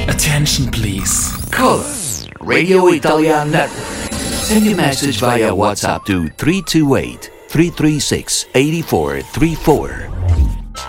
Attention please. Call us, Radio Italian Network. Send your message via WhatsApp to 328 336 8434